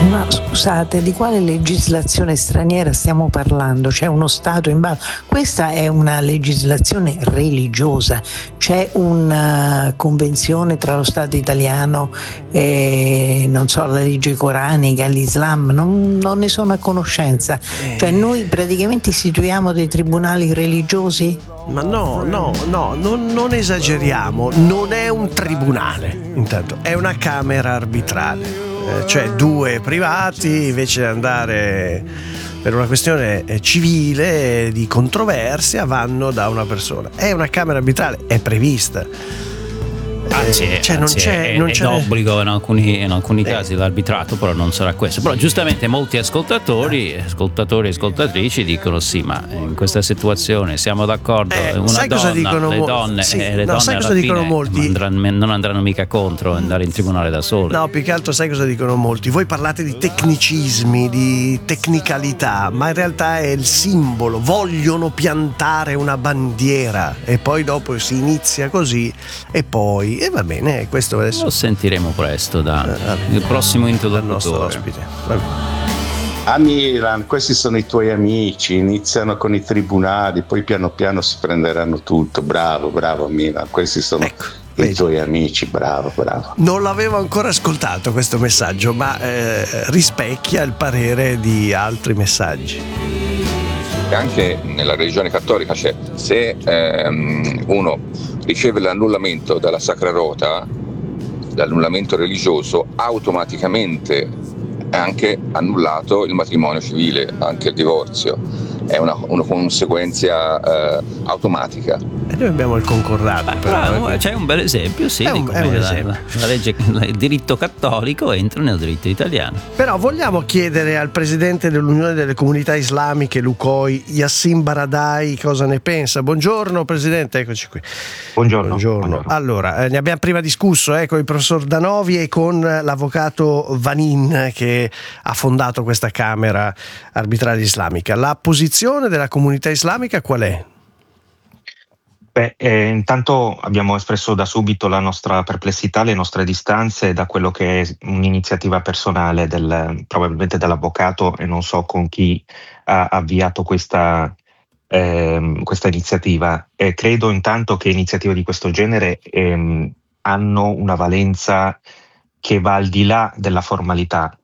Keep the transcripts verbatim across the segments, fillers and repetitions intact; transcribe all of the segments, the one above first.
Ma scusate, di quale legislazione straniera stiamo parlando? C'è uno Stato in ballo? Questa è una legislazione religiosa, c'è una convenzione tra lo Stato italiano e, non so, la legge coranica, l'Islam, non, non ne sono a conoscenza. Cioè noi praticamente istituiamo dei tribunali religiosi? Ma no, no, no, non, non esageriamo, non è un tribunale, intanto, è una camera arbitrale, eh, cioè due privati invece di andare per una questione civile di controversia vanno da una persona. È una camera arbitrale, è prevista. Anzi, Eh, cioè, non anzi, c'è, è, non è c'è... d'obbligo in alcuni, in alcuni Eh. casi l'arbitrato, però non sarà questo. Però giustamente molti ascoltatori, ascoltatori e ascoltatrici dicono sì, ma in questa situazione siamo d'accordo, Eh, una sai cosa donna, dicono le mo- donne, sì, eh, le no, donne sai alla cosa dicono fine molti? andranno- non andranno mica contro andare in tribunale da sole. No, più che altro sai cosa dicono molti? Voi parlate di tecnicismi, di tecnicalità, ma in realtà è il simbolo. Vogliono piantare una bandiera e poi dopo si inizia così e poi... E va bene, questo adesso... Lo sentiremo presto da Eh, il prossimo dal nostro interlocutore. ospite. Va bene. Ah Milan, questi sono i tuoi amici, iniziano con i tribunali, poi piano piano si prenderanno tutto. Bravo, bravo Milan, questi sono Ecco, i vedi. tuoi amici, bravo, bravo. Non l'avevo ancora ascoltato questo messaggio, ma eh, rispecchia il parere di altri messaggi. Anche nella religione cattolica c'è, se ehm, uno riceve l'annullamento dalla Sacra Rota, l'annullamento religioso, automaticamente è anche annullato il matrimonio civile, anche il divorzio, è una, una conseguenza eh, automatica. E noi abbiamo il concordato. però, Bravo, eh. c'è un bel esempio, sì, È di un- come è un la, esempio. la legge, il diritto cattolico entra nel diritto italiano. Però vogliamo chiedere al presidente dell'Unione delle Comunità Islamiche, Lucoi, Yassin Baradai, cosa ne pensa. Buongiorno presidente, eccoci qui. Buongiorno. Buongiorno. Buongiorno. Allora, eh, ne abbiamo prima discusso eh, con il professor Danovi e con l'avvocato Vanin che ha fondato questa Camera Arbitrale Islamica. La posizione della comunità islamica qual è? Beh, eh, intanto abbiamo espresso da subito la nostra perplessità, le nostre distanze da quello che è un'iniziativa personale del, probabilmente dell'avvocato e non so con chi ha avviato questa, ehm, questa iniziativa. E credo intanto che iniziative di questo genere ehm, hanno una valenza che va al di là della formalità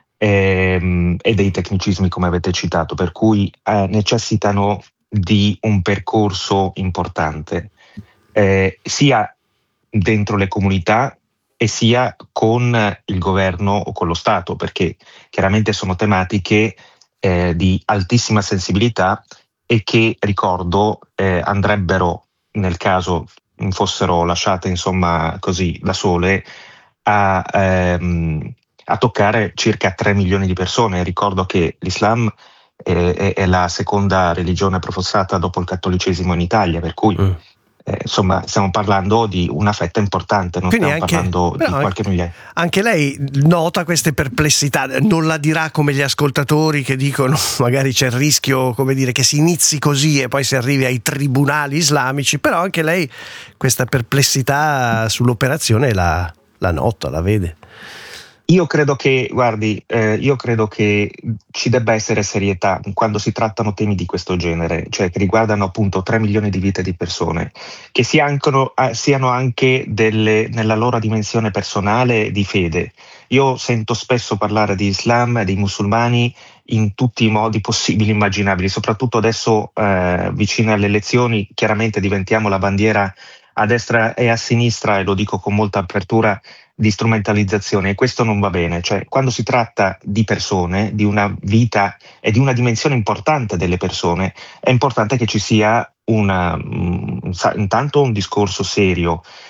ehm, e dei tecnicismi come avete citato, per cui eh, necessitano di un percorso importante, eh, sia dentro le comunità e sia con il governo o con lo Stato, perché chiaramente sono tematiche eh, di altissima sensibilità e che, ricordo, eh, andrebbero, nel caso fossero lasciate insomma così da sole, a, ehm, a toccare circa tre milioni di persone. Ricordo che l'Islam è, è, è la seconda religione professata dopo il cattolicesimo in Italia, per cui Mm. eh, insomma stiamo parlando di una fetta importante, non Quindi stiamo anche- parlando di però anche- qualche migliaia. Anche lei nota queste perplessità, non la dirà come gli ascoltatori che dicono magari c'è il rischio, come dire, che si inizi così e poi si arrivi ai tribunali islamici, però anche lei questa perplessità sull'operazione la, la nota, la vede. Io credo che, guardi, eh, io credo che ci debba essere serietà quando si trattano temi di questo genere, cioè che riguardano appunto tre milioni di vite di persone, che si ancono- eh, siano anche delle, nella loro dimensione personale di fede. Io sento spesso parlare di Islam e di musulmani in tutti i modi possibili e immaginabili, soprattutto adesso eh, vicino alle elezioni, chiaramente diventiamo la bandiera a destra e a sinistra, e lo dico con molta apertura, di strumentalizzazione, e questo non va bene. Cioè, quando si tratta di persone, di una vita e di una dimensione importante delle persone, è importante che ci sia una, mm, sa- intanto un discorso serio